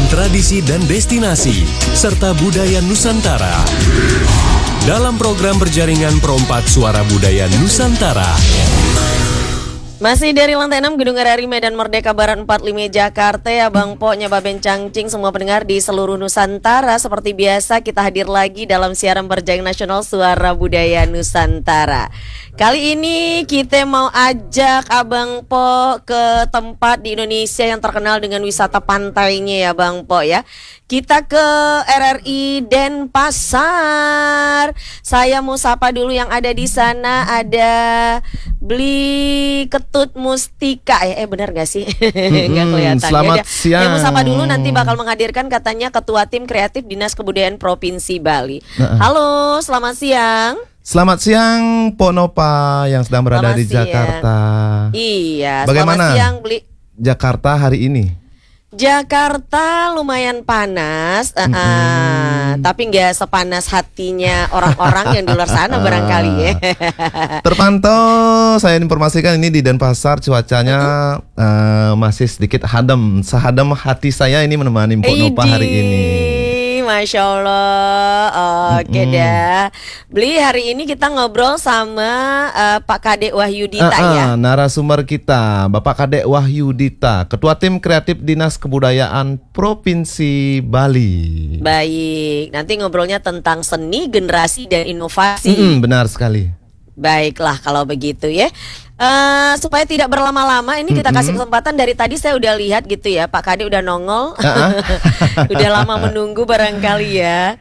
tradisi dan destinasi, serta budaya Nusantara. Dalam program berjaringan Perompak Suara Budaya Nusantara. Masih dari lantai 6 Gedung RRI Medan Merdeka Barat 45 Jakarta, Abang Po, Nyoba Bencangcing, semua pendengar di seluruh Nusantara. Seperti biasa kita hadir lagi dalam siaran berjaringan nasional Suara Budaya Nusantara. Kali ini kita mau ajak Abang Po ke tempat di Indonesia yang terkenal dengan wisata pantainya ya Bang Po ya. Kita ke RRI Denpasar. Saya mau sapa dulu yang ada di sana. Ada Beli Ketut Mustika benar gak sih? Gak kelihatan. Selamat siang. Mau sapa dulu, nanti bakal menghadirkan katanya Ketua Tim Kreatif Dinas Kebudayaan Provinsi Bali. Halo, selamat siang. Selamat siang Pok Nopa yang sedang berada di Jakarta. Iya, bagaimana selamat siang Beli. Jakarta hari ini? Jakarta lumayan panas, tapi nggak sepanas hatinya orang-orang yang di luar sana barangkali ya. Terpantau, saya informasikan ini di Denpasar cuacanya masih sedikit hadam. Sehadam hati saya ini menemani Pok Nopa hari ini. Masya Allah. Oke dah. Beli, hari ini kita ngobrol sama Pak Kadek Wahyudita ya. Narasumber kita Bapak Kadek Wahyudita, Ketua Tim Kreatif Dinas Kebudayaan Provinsi Bali. Baik, nanti ngobrolnya tentang seni, generasi, dan inovasi. Benar sekali. Baiklah kalau begitu ya. Supaya tidak berlama-lama, ini kita kasih kesempatan. Dari tadi saya udah lihat gitu ya, Pak Kade udah nongol. Udah lama menunggu barangkali ya.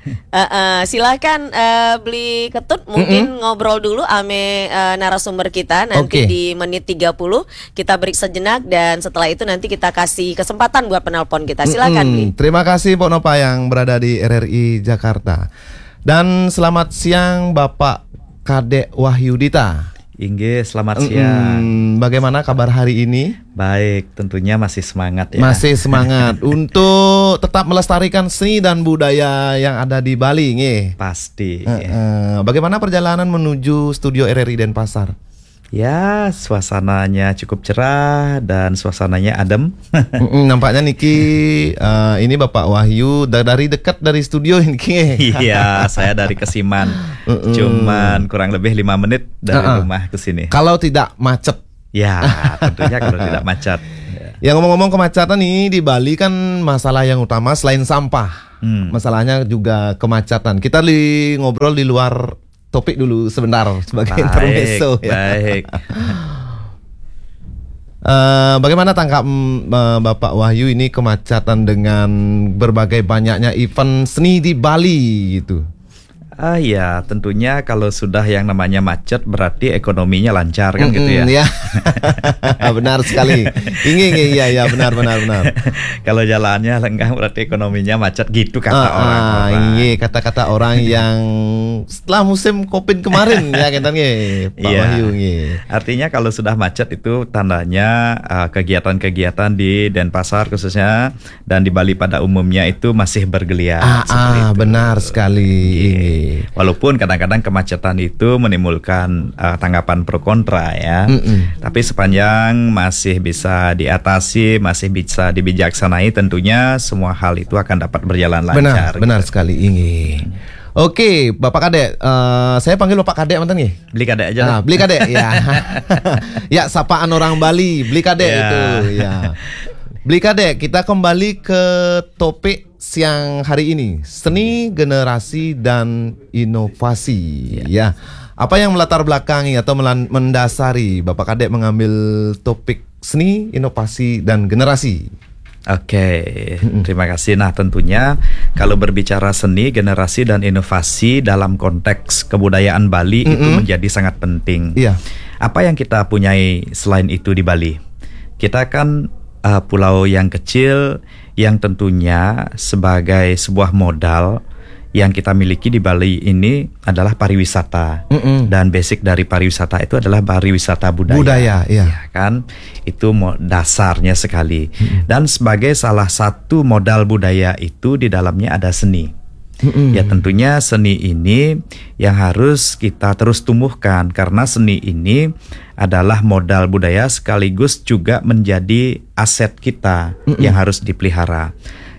Silakan Beli Ketut mungkin ngobrol dulu ame narasumber kita. Nanti di menit 30 kita break sejenak, dan setelah itu nanti kita kasih kesempatan buat penelpon kita. Silakan Beli. Terima kasih Pok Nopa yang berada di RRI Jakarta. Dan selamat siang Bapak Kadek Wahyudita. Inge, selamat siang. Bagaimana kabar hari ini? Baik, tentunya masih semangat ya. Masih semangat untuk tetap melestarikan seni dan budaya yang ada di Bali, nge. Pasti. Bagaimana perjalanan menuju studio RRI Denpasar? Ya, suasananya cukup cerah dan suasananya adem. Nampaknya Niki ini Bapak Wahyu dari dekat dari studio ini. Iya, saya dari Kesiman. Cuman kurang lebih 5 menit dari rumah ke sini. Kalau tidak macet. Ya, tentunya kalau tidak macet. Ya, ngomong-ngomong kemacetan nih di Bali kan masalah yang utama selain sampah. Masalahnya juga kemacetan. Kita ngobrol di luar topik dulu sebentar sebagai intermezzo ya. Baik. Bagaimana tangkap Bapak Wahyu ini kemacetan dengan berbagai banyaknya event seni di Bali gitu? Ya, tentunya kalau sudah yang namanya macet berarti ekonominya lancar kan gitu ya. Ya. Benar sekali. Iya benar. Kalau jalannya lenggang berarti ekonominya macet gitu kata orang. Iya, kata-kata orang yang setelah musim Covid kemarin ya kan Pak Wahyu. Artinya kalau sudah macet itu tandanya kegiatan-kegiatan di Denpasar khususnya dan di Bali pada umumnya itu masih bergeliat. Benar sekali. Walaupun kadang-kadang kemacetan itu menimbulkan tanggapan pro kontra ya. Tapi sepanjang masih bisa diatasi, masih bisa dibijaksanai, tentunya semua hal itu akan dapat berjalan lancar. Benar sekali Oke, Bapak Kadek, saya panggil Bapak Kadek mantan nih. Beli Kadek aja. Beli Kadek ya. Ya, sapaan orang Bali, Beli Kadek itu ya. Beli Kadek, kita kembali ke topik siang hari ini, seni, generasi, dan inovasi ya. Apa yang melatar belakangi atau mendasari Bapak Kadek mengambil topik seni, inovasi, dan generasi? Oke, terima kasih. Nah, tentunya kalau berbicara seni, generasi, dan inovasi dalam konteks kebudayaan Bali itu menjadi sangat penting. Apa yang kita punyai selain itu di Bali? Kita kan pulau yang kecil yang tentunya sebagai sebuah modal yang kita miliki di Bali ini adalah pariwisata. Dan basic dari pariwisata itu adalah pariwisata budaya. Ya kan? Itu dasarnya sekali. Dan sebagai salah satu modal budaya itu di dalamnya ada seni. Ya tentunya seni ini yang harus kita terus tumbuhkan, karena seni ini adalah modal budaya sekaligus juga menjadi aset kita yang harus dipelihara.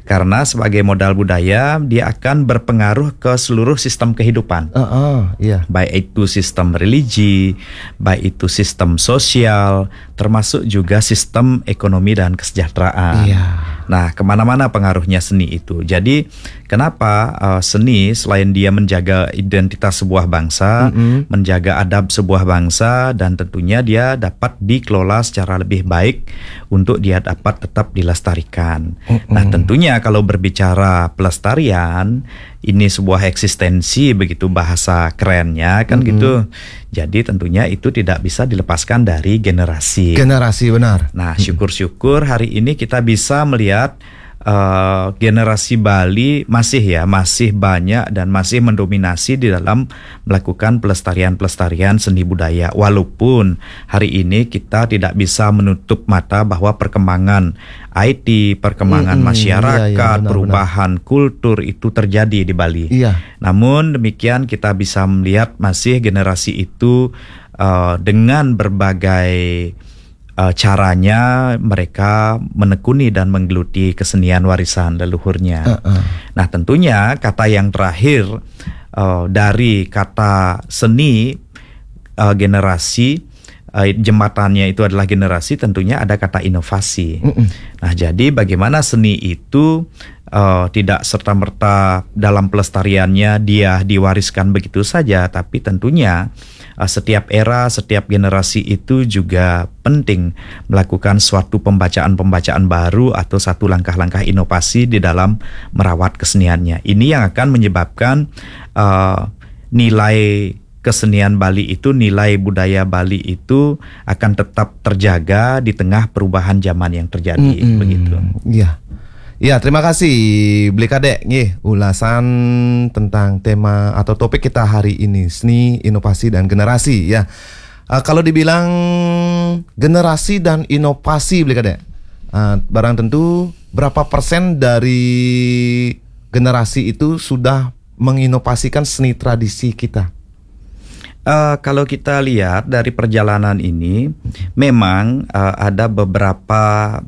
Karena sebagai modal budaya dia akan berpengaruh ke seluruh sistem kehidupan. Iya. Baik itu sistem religi, baik itu sistem sosial, termasuk juga sistem ekonomi dan kesejahteraan. Iya. Nah, kemana-mana pengaruhnya seni itu. Jadi, kenapa seni selain dia menjaga identitas sebuah bangsa, menjaga adab sebuah bangsa, dan tentunya dia dapat dikelola secara lebih baik untuk dia dapat tetap dilestarikan. Nah, tentunya kalau berbicara pelestarian, ini sebuah eksistensi, begitu bahasa kerennya kan gitu. Jadi tentunya itu tidak bisa dilepaskan dari generasi. Generasi, benar. Nah, syukur-syukur hari ini kita bisa melihat generasi Bali masih banyak dan masih mendominasi di dalam melakukan pelestarian seni budaya. Walaupun hari ini kita tidak bisa menutup mata bahwa perkembangan IT, perkembangan masyarakat, perubahan kultur itu terjadi di Bali. Iya. Namun demikian kita bisa melihat masih generasi itu dengan berbagai caranya mereka menekuni dan menggeluti kesenian warisan leluhurnya. Nah, tentunya kata yang terakhir dari kata seni, generasi, jembatannya itu adalah generasi, tentunya ada kata inovasi. Nah, jadi bagaimana seni itu tidak serta-merta dalam pelestariannya dia diwariskan begitu saja, tapi tentunya setiap era, setiap generasi itu juga penting melakukan suatu pembacaan-pembacaan baru atau satu langkah-langkah inovasi di dalam merawat keseniannya. Ini yang akan menyebabkan nilai kesenian Bali itu, nilai budaya Bali itu akan tetap terjaga di tengah perubahan zaman yang terjadi. Begitu. Iya. Ya, terima kasih Bli Kadek ulasan tentang tema atau topik kita hari ini, seni, inovasi dan generasi ya. Kalau dibilang generasi dan inovasi Bli Kadek, barang tentu berapa persen dari generasi itu sudah menginovasikan seni tradisi kita? Kalau kita lihat dari perjalanan ini, memang ada beberapa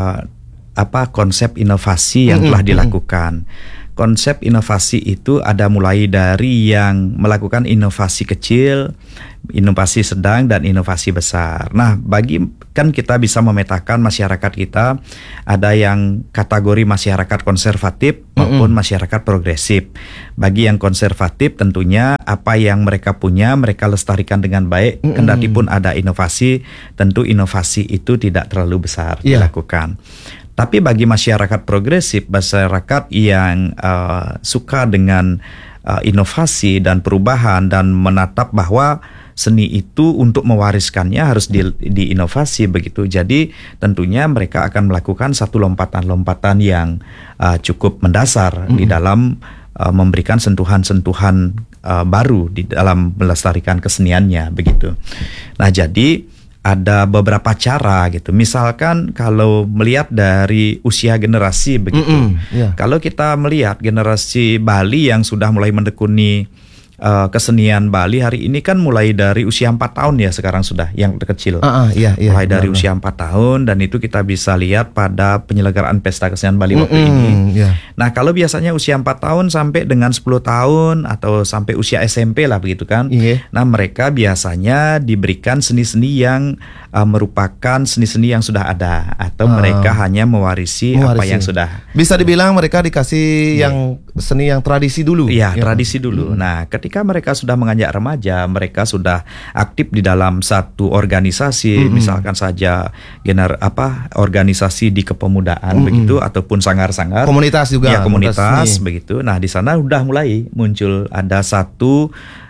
konsep inovasi yang telah dilakukan. Konsep inovasi itu ada mulai dari yang melakukan inovasi kecil, inovasi sedang, dan inovasi besar. Nah, kan kita bisa memetakan masyarakat kita, ada yang kategori masyarakat konservatif maupun masyarakat progresif. Bagi yang konservatif tentunya apa yang mereka punya mereka lestarikan dengan baik. Kendati pun ada inovasi, tentu inovasi itu tidak terlalu besar dilakukan. Tapi bagi masyarakat progresif, masyarakat yang suka dengan inovasi dan perubahan dan menatap bahwa seni itu untuk mewariskannya harus diinovasi begitu. Jadi tentunya mereka akan melakukan satu lompatan-lompatan yang cukup mendasar di dalam memberikan sentuhan-sentuhan baru di dalam melestarikan keseniannya begitu. Nah, jadi ada beberapa cara gitu. Misalkan kalau melihat dari usia generasi begitu. Kalau kita melihat generasi Bali yang sudah mulai menekuni kesenian Bali hari ini kan mulai dari usia 4 tahun ya sekarang sudah yang kecil. Mulai dari usia 4 tahun, dan itu kita bisa lihat pada penyelenggaraan Pesta Kesenian Bali waktu ini. Nah, kalau biasanya usia 4 tahun sampai dengan 10 tahun atau sampai usia SMP lah begitu kan. Nah, mereka biasanya diberikan seni-seni yang merupakan seni-seni yang sudah ada, atau mereka hanya mewarisi apa yang sudah. Bisa dibilang mereka dikasih yang seni yang tradisi dulu. Tradisi dulu. Nah, ketika mereka sudah menginjak remaja, mereka sudah aktif di dalam satu organisasi, misalkan saja organisasi di kepemudaan begitu, ataupun sanggar-sanggar. Komunitas juga. Ya, komunitas begitu. Nah, di sana sudah mulai muncul ada satu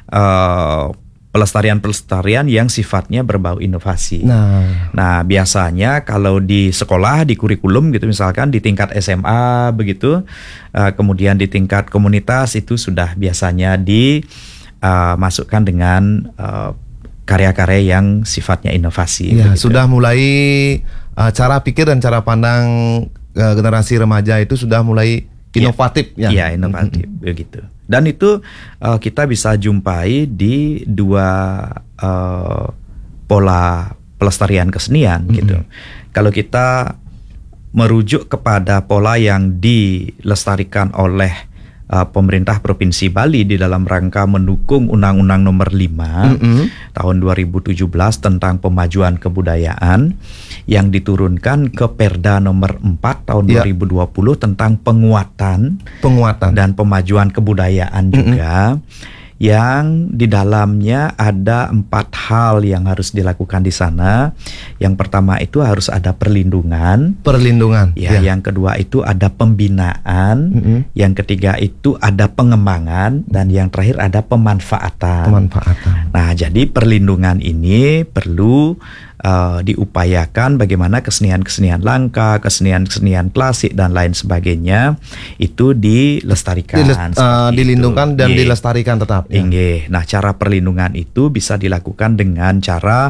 pelestarian yang sifatnya berbau inovasi. Nah, biasanya kalau di sekolah, di kurikulum gitu, misalkan di tingkat SMA begitu, kemudian di tingkat komunitas itu sudah biasanya dimasukkan dengan karya-karya yang sifatnya inovasi. Begitu. Sudah mulai cara pikir dan cara pandang generasi remaja itu sudah mulai inovatif. Iya, inovatif begitu. Dan itu kita bisa jumpai di dua pola pelestarian kesenian gitu. Kalau kita merujuk kepada pola yang dilestarikan oleh pemerintah Provinsi Bali di dalam rangka mendukung Undang-Undang Nomor 5 tahun 2017 tentang pemajuan kebudayaan yang diturunkan ke Perda Nomor 4 tahun 2020 tentang penguatan dan pemajuan kebudayaan juga, yang di dalamnya ada 4 hal yang harus dilakukan di sana. Yang pertama itu harus ada perlindungan. Ya, yang kedua itu ada pembinaan. Yang ketiga itu ada pengembangan, dan yang terakhir ada pemanfaatan. Nah, jadi perlindungan ini perlu diupayakan bagaimana kesenian-kesenian langka, kesenian-kesenian klasik dan lain sebagainya itu dilestarikan, dilindungkan dan dilestarikan tetap. Nah, cara perlindungan itu bisa dilakukan dengan cara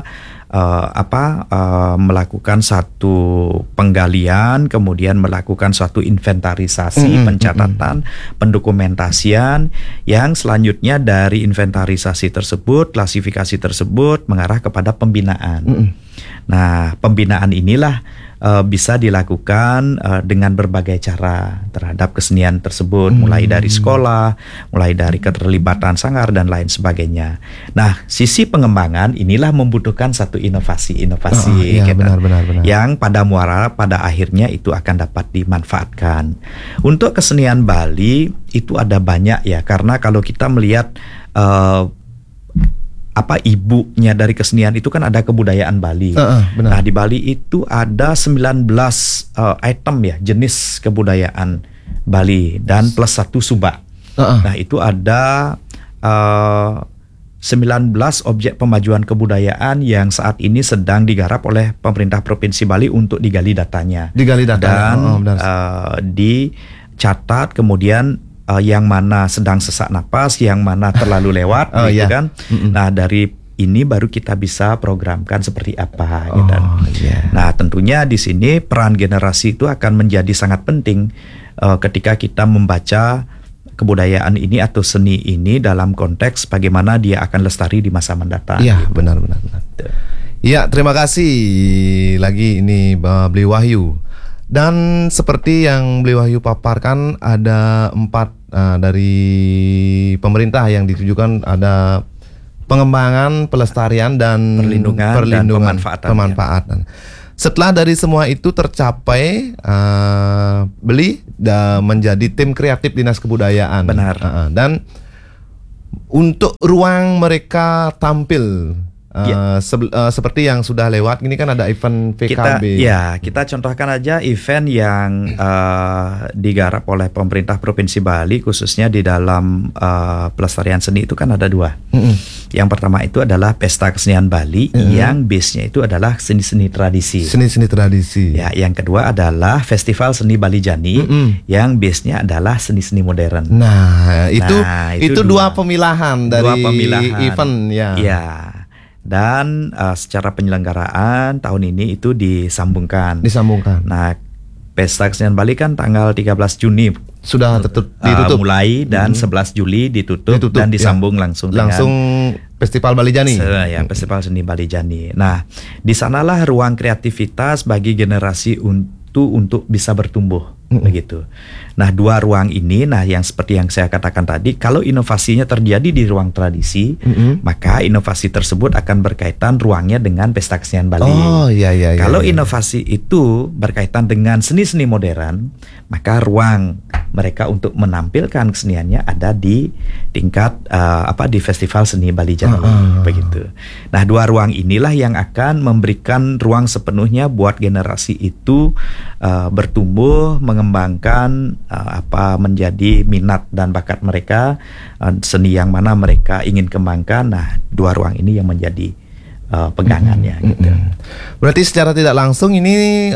melakukan satu penggalian, kemudian melakukan suatu inventarisasi, pencatatan, pendokumentasian, yang selanjutnya dari inventarisasi tersebut, klasifikasi tersebut mengarah kepada pembinaan. Nah, pembinaan inilah bisa dilakukan dengan berbagai cara terhadap kesenian tersebut, mulai dari sekolah, mulai dari keterlibatan sanggar dan lain sebagainya. Nah, sisi pengembangan inilah membutuhkan satu inovasi benar. yang pada akhirnya itu akan dapat dimanfaatkan. Untuk kesenian Bali itu ada banyak ya, karena kalau kita melihat ibunya dari kesenian itu kan ada kebudayaan Bali. Nah, di Bali itu ada 19 item ya, jenis kebudayaan Bali, dan plus 1 subak. Nah, itu ada 19 objek pemajuan kebudayaan yang saat ini sedang digarap oleh pemerintah Provinsi Bali untuk digali datanya. Dan dicatat, kemudian yang mana sedang sesak napas, yang mana terlalu lewat, kan. Nah, dari ini baru kita bisa programkan seperti apa, gitu. Nah, tentunya di sini peran generasi itu akan menjadi sangat penting ketika kita membaca kebudayaan ini atau seni ini dalam konteks bagaimana dia akan lestari di masa mendatang. Iya, benar. Iya, terima kasih lagi ini Beli Wahyu. Dan seperti yang Beli Wahyu paparkan, ada 4 dari pemerintah yang ditujukan, ada pengembangan, pelestarian, dan perlindungan dan pemanfaatan. Setelah dari semua itu tercapai, Beli menjadi tim kreatif Dinas Kebudayaan. Benar. Dan untuk ruang mereka tampil, seperti yang sudah lewat, ini kan ada event VKB. Kita contohkan aja event yang digarap oleh pemerintah Provinsi Bali, khususnya di dalam pelestarian seni itu kan ada 2. Yang pertama itu adalah Pesta Kesenian Bali, yang base-nya itu adalah seni-seni tradisi. Ya, yang kedua adalah Festival Seni Bali Jani, yang base-nya adalah seni-seni modern. Nah, itu 2 pemilahan dari event ya. Dan secara penyelenggaraan tahun ini itu disambungkan. Nah, Pesta Kesenian Bali kan tanggal 13 Juni sudah ditutup mulai, dan 11 Juli ditutup dan disambung langsung Festival Bali Jani. Festival Seni Bali Jani. Nah, di sanalah ruang kreativitas bagi generasi untuk bisa bertumbuh. Begitu. Nah, 2 ruang ini, yang seperti yang saya katakan tadi, kalau inovasinya terjadi di ruang tradisi, maka inovasi tersebut akan berkaitan ruangnya dengan Pesta Kesenian Bali. Kalau inovasi itu berkaitan dengan seni-seni modern, maka ruang mereka untuk menampilkan keseniannya ada di tingkat di Festival Seni Bali Jani. Begitu. Nah, 2 ruang inilah yang akan memberikan ruang sepenuhnya buat generasi itu bertumbuh, mengembangkan menjadi minat dan bakat mereka, seni yang mana mereka ingin kembangkan. Nah, 2 ruang ini yang menjadi pegangannya. Gitu. Berarti secara tidak langsung ini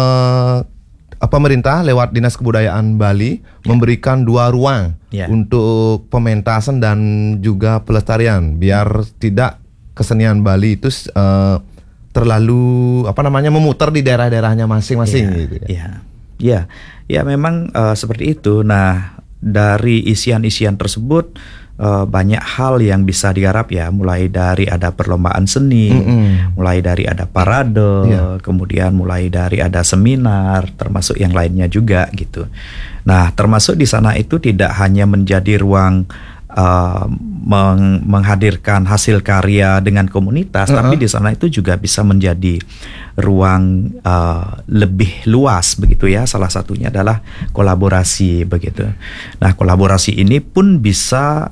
pemerintah lewat Dinas Kebudayaan Bali memberikan 2 ruang untuk pementasan dan juga pelestarian, biar tidak kesenian Bali itu terlalu memutar di daerah-daerahnya masing-masing gitu ya. Ya, memang seperti itu. Nah, dari isian-isian tersebut banyak hal yang bisa digarap ya, mulai dari ada perlombaan seni, mulai dari ada parade, kemudian mulai dari ada seminar, termasuk yang lainnya juga gitu. Nah, termasuk di sana itu tidak hanya menjadi ruang menghadirkan hasil karya dengan komunitas, tapi di sana itu juga bisa menjadi ruang lebih luas begitu ya. Salah satunya adalah kolaborasi begitu. Nah, kolaborasi ini pun bisa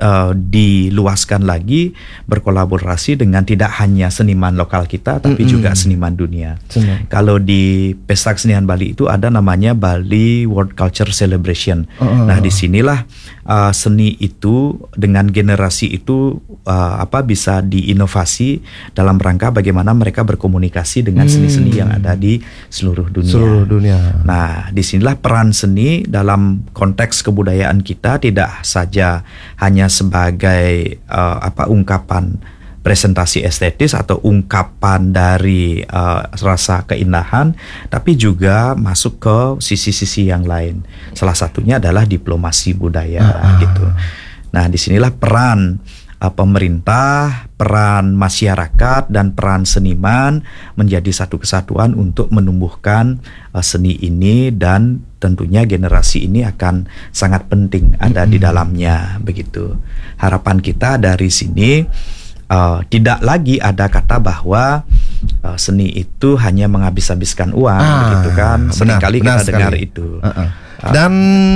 diluaskan lagi, berkolaborasi dengan tidak hanya seniman lokal kita tapi juga seniman dunia. Kalau di Pesta Kesenian Bali itu ada namanya Bali World Culture Celebration. Nah, disinilah seni itu dengan generasi itu bisa diinovasi dalam rangka bagaimana mereka berkomunikasi dengan seni-seni yang ada di seluruh dunia. Nah, disinilah peran seni dalam konteks kebudayaan kita tidak saja hanya sebagai ungkapan presentasi estetis atau ungkapan dari rasa keindahan, tapi juga masuk ke sisi-sisi yang lain. Salah satunya adalah diplomasi budaya gitu. Nah, disinilah peran pemerintah, peran masyarakat, dan peran seniman menjadi satu kesatuan untuk menumbuhkan seni ini, dan tentunya generasi ini akan sangat penting ada di dalamnya begitu. Harapan kita dari sini tidak lagi ada kata bahwa seni itu hanya menghabis-habiskan uang begitu kan. Seringkali kita dengar itu. Dan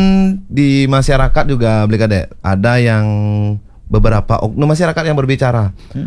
di masyarakat juga Blikade ada yang beberapa oknum masyarakat yang berbicara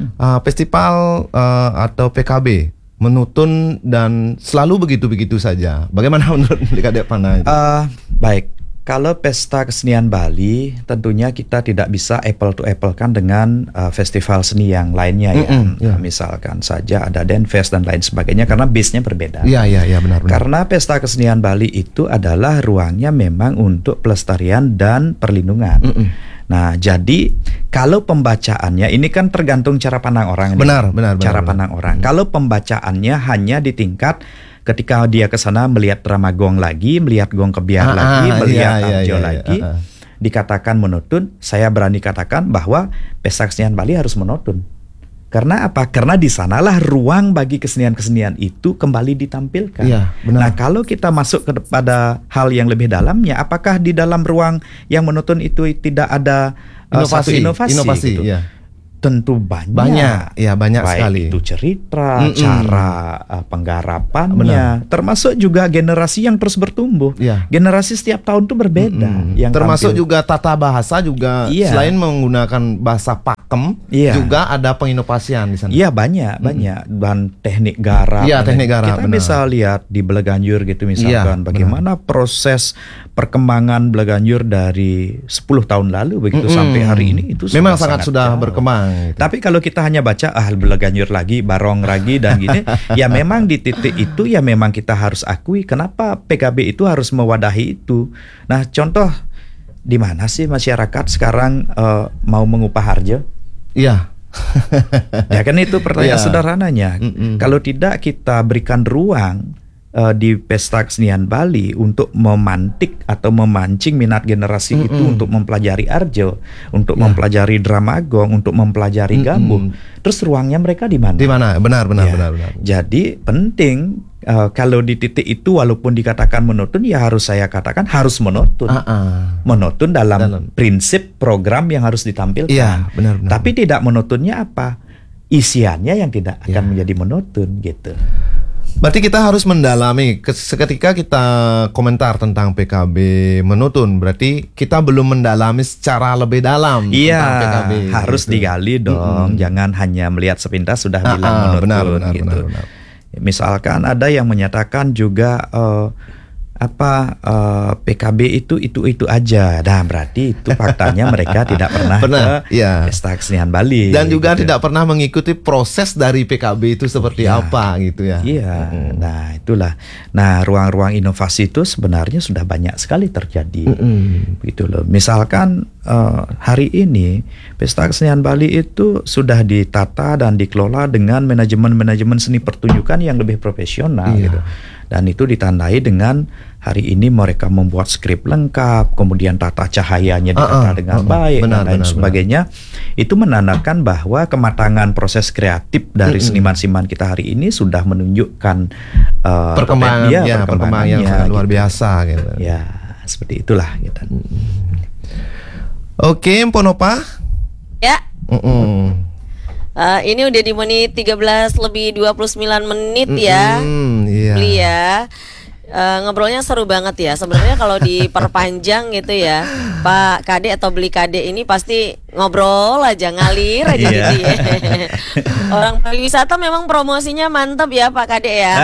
festival atau PKB menutun dan selalu begitu-begitu saja. Bagaimana menurut Blikade Pana? Baik, kalau Pesta Kesenian Bali tentunya kita tidak bisa apple to apple kan dengan festival seni yang lainnya ya. Misalkan saja ada Denfest dan lain sebagainya karena base-nya berbeda. Iya benar. Karena Pesta Kesenian Bali itu adalah ruangnya memang untuk pelestarian dan perlindungan. Nah, jadi kalau pembacaannya ini kan tergantung cara pandang orang. Benar. Cara pandang orang. Kalau pembacaannya hanya di tingkat ketika dia ke sana melihat drama gong lagi, melihat gong kebiar lagi, melihat arjo lagi, dikatakan menutun, saya berani katakan bahwa Pesta Kesenian Bali harus menutun. Karena apa? Karena di sanalah ruang bagi kesenian-kesenian itu kembali ditampilkan. Nah, kalau kita masuk kepada hal yang lebih dalamnya, apakah di dalam ruang yang menutun itu tidak ada satu inovasi gitu? Tentu banyak baik sekali. Itu cerita, cara penggarapannya, termasuk juga generasi yang terus bertumbuh. Generasi setiap tahun itu berbeda. Yang termasuk juga tata bahasa juga selain menggunakan bahasa pakem, juga ada penginovasian di sana. Iya banyak dan teknik garap. Teknik garap. Kita bisa lihat di Belaganjur gitu misalkan bagaimana proses perkembangan Belaganjur dari 10 tahun lalu begitu sampai hari ini itu memang sangat sudah berkembang. Tapi kalau kita hanya baca Belaganjur lagi, barong lagi dan gini, ya memang di titik itu ya memang kita harus akui kenapa PKB itu harus mewadahi itu. Nah, contoh di mana sih masyarakat sekarang mau mengupah harjo? Ya kan itu pertanyaan sederhananya. Kalau tidak kita berikan ruang di Pesta Kesenian Bali untuk memantik atau memancing minat generasi itu untuk mempelajari arjo, untuk mempelajari drama gong, untuk mempelajari gambung. Terus ruangnya mereka di mana? Di mana? Benar. Jadi penting kalau di titik itu walaupun dikatakan menutun, ya harus saya katakan harus menutun. Menutun dalam prinsip program yang harus ditampilkan. Benar. Tapi tidak menutunnya apa? Isiannya yang tidak akan menjadi menutun gitu. Berarti kita harus mendalami. Seketika kita komentar tentang PKB menutun, berarti kita belum mendalami secara lebih dalam tentang PKB. Harus digali dong. Jangan hanya melihat sepintas sudah bilang menutun. Benar. Misalkan ada yang menyatakan juga PKB itu aja. Nah, berarti itu faktanya mereka tidak pernah ke Pesta Kesenian Bali. Dan juga tidak pernah mengikuti proses dari PKB itu seperti apa gitu ya. Nah, itulah. Nah, ruang-ruang inovasi itu sebenarnya sudah banyak sekali terjadi. Gitu loh. Misalkan hari ini Pesta Kesenian Bali itu sudah ditata dan dikelola dengan manajemen seni pertunjukan yang lebih profesional gitu. Dan itu ditandai dengan hari ini mereka membuat skrip lengkap, kemudian tata cahayanya ditata dengan baik dan lain sebagainya. Itu menandakan bahwa kematangan proses kreatif dari seniman-seniman kita hari ini sudah menunjukkan perkembangan yang sangat luar biasa gitu. Ya, seperti itulah gitu. Oke, Mponopa. Ya. Ini udah di menit 13:29 ya. Iya. Beli ya. Ngobrolnya seru banget ya. Sebenarnya kalau diperpanjang gitu ya, Pak Kade atau Beli Kade ini pasti ngobrol aja, ngalir aja gitu ya. Orang pariwisata memang promosinya mantap ya Pak Kade ya.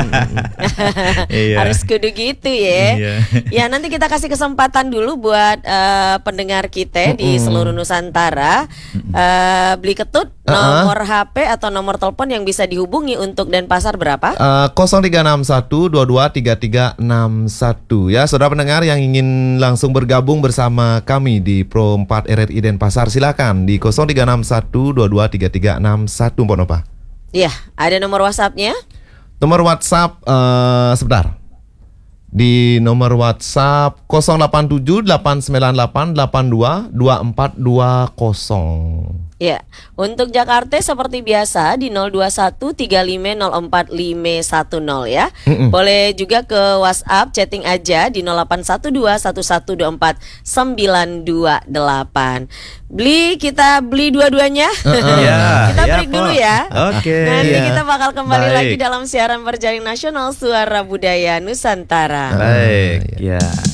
Harus kudu gitu ya. Ya nanti kita kasih kesempatan dulu buat pendengar kita di seluruh Nusantara. Beli Ketut, nomor HP atau nomor telepon yang bisa dihubungi untuk Denpasar berapa? 0361223361 ya, saudara pendengar yang ingin langsung bergabung bersama kami di Pro 4 RRI Denpasar, silakan di 0361223361 Mponopa. Iya, ada nomor WhatsApp-nya? Nomor WhatsApp sebentar. Di nomor WhatsApp 087898822420. Ya, untuk Jakarta seperti biasa di 02135045510 ya. Boleh juga ke WhatsApp chatting aja di 0812112498. Kita beli dua-duanya. Kita break dulu ya. Oke. Nanti kita bakal kembali lagi dalam siaran berjaring nasional Suara Budaya Nusantara. Baik, ya.